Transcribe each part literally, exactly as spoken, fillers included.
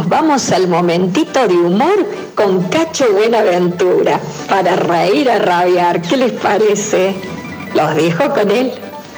nos vamos al momentito de humor con Cacho Buenaventura, para reír a rabiar. ¿Qué les parece? Los dejo con él.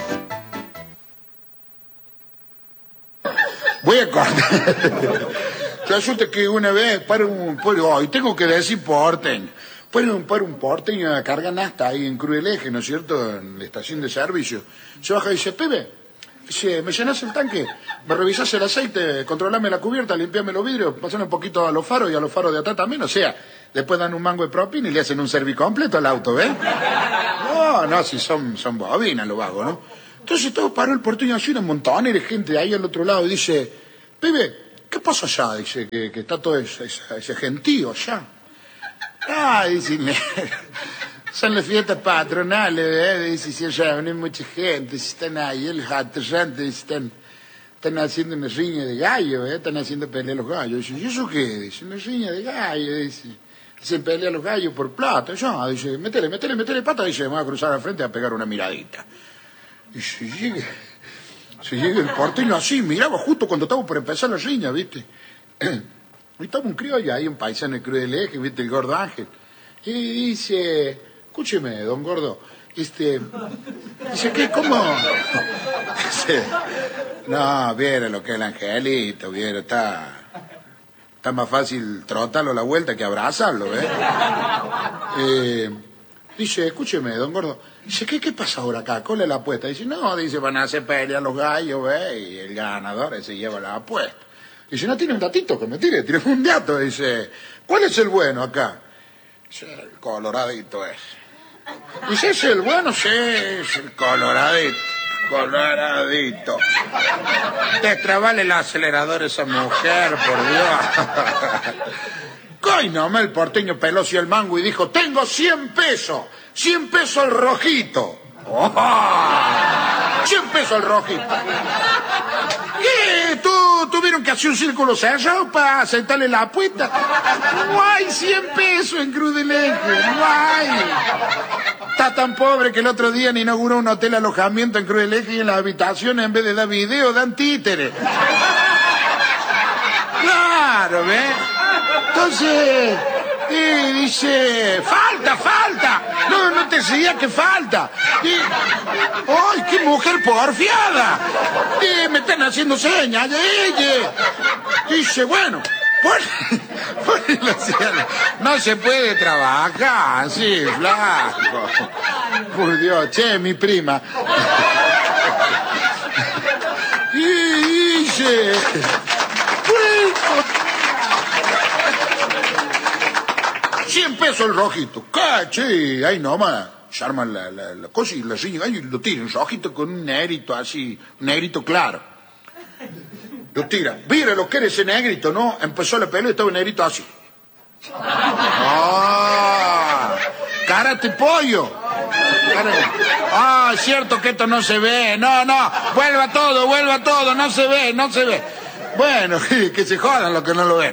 Voy a cortar. Resulta que una vez para un... Para, oh, y tengo que decir porteño. Para un, para un porteño a cargar nafta ahí en Cruz del Eje, ¿no es cierto? En la estación de servicio. Se baja y dice, Pepe, dice, ¿me llenas el tanque? ¿Me revisás el aceite? Controlame la cubierta, limpiame los vidrios, pasame un poquito a los faros y a los faros de atrás también. O sea, después dan un mango de propina y le hacen un servicompleto al auto, ¿ves? No, no, si son, son bobinas los vagos, ¿no? Entonces todo paró el porteño así, un montón de gente ahí al otro lado y dice, Pepe, ¿qué pasa allá? Dice, que, que está todo ese, ese, ese gentío allá. Ah, dice, son las fiestas patronales, ¿eh? Dice, si allá no hay mucha gente, si están ahí, los aterrantes, están, están haciendo una riña de gallo, ¿eh? Están haciendo pelea a los gallos. Dice, ¿y eso qué? Dice, una riña de gallo, dice. Hacen pelea a los gallos por plata. Ya, dice, métele, métele, métele pata. Dice, me voy a cruzar al frente a pegar una miradita. Y se llega, se llega el porteño así, miraba justo cuando estaba por empezar la riña, ¿viste? Y estaba un criollo ahí, un paisano de Cruz del Eje, ¿viste? El gordo Ángel. Y dice, escúcheme, don gordo, este, dice, ¿qué, cómo? Dice, no, viera lo que es el angelito, viera, está, está más fácil trotarlo a la vuelta que abrazarlo, ¿ves? Eh, dice, escúcheme, don gordo, dice, ¿qué, qué pasa ahora acá? ¿Cuál es la apuesta? Dice, no, dice, van a hacer pelea los gallos, ¿ves? Y el ganador se lleva la apuesta. Dice, no tiene un datito que me tire, tire un dato. Dice, ¿cuál es el bueno acá? Dice, el coloradito es. Dice, ¿es el bueno? Sí, es el coloradito. Coloradito. Destrabale el acelerador a esa mujer, por Dios. Coinome, el porteño peló el mango y dijo, tengo cien pesos. cien pesos el rojito. Oh, cien pesos el rojito. ¿Qué? ¿Tú tuvieron que hacer un círculo cerrado para aceptarle la apuesta? No hay cien pesos en Cruz del Eje, no hay. Está tan pobre que el otro día le inauguró un hotel alojamiento en Cruz del Eje y en las habitaciones en vez de dar video dan títeres. Claro, ¿ves? Entonces... Y dice, falta, falta. No, no te decía que falta. Y, ¡ay, qué mujer porfiada! Y me están haciendo señas de ella. Dice, bueno, pues, pues no se puede trabajar así, flaco. Por Dios, che, mi prima. Y dice, bueno, cien pesos el rojito. ¡Caché! Ahí nomás. Se arman la, la, la cosa y la riña y lo tiran. Rojito con un negrito así, un negrito claro. Lo tiran. Mira lo que era ese negrito, ¿no? Empezó la pelea y estaba el negrito así. ¡Ah! ¡Cárate, pollo! ¡Ah, es cierto que esto no se ve! ¡No, no! ¡Vuelva todo, vuelva todo! ¡No se ve, no se ve! Bueno, que se jodan los que no lo ven.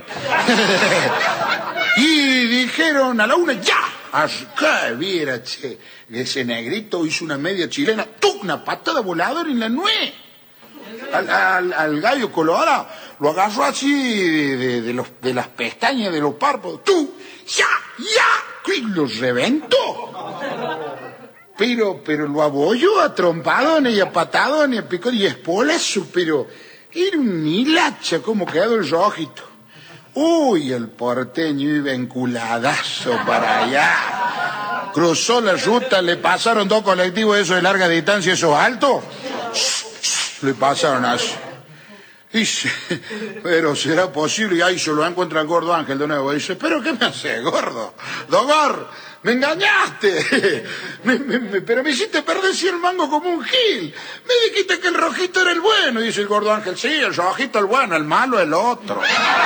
Y dijeron a la una, ¡ya! Acá, viera, che, ese negrito hizo una media chilena, ¡tú! Una patada voladora en la nuez. Al, al, al gallo colorado lo agarró así de, de, de, los, de las pestañas de los párpados, ¡tú! ¡Ya! ¡Ya! Y lo reventó. Pero, pero lo abolló a trompadones y a patadones, a picón y a espolazo, pero era un hilacha como quedó el rojito. Uy, el porteño iba enculadazo para allá. Cruzó la ruta, le pasaron dos colectivos esos de larga distancia, esos altos. Le pasaron así. Dice, pero será posible. Y ahí se lo encuentra el gordo Ángel de nuevo. Dice, ¿pero qué me hace, gordo? Dogor, me engañaste. Me, me, me, pero me hiciste perder cien mangos como un gil. Me dijiste que el rojito era el bueno. Dice el gordo Ángel, sí, el rojito el bueno, el malo el otro.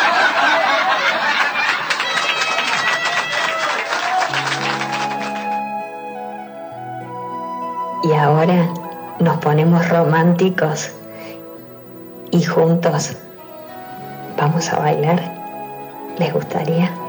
Y ahora nos ponemos románticos y juntos vamos a bailar. ¿Les gustaría?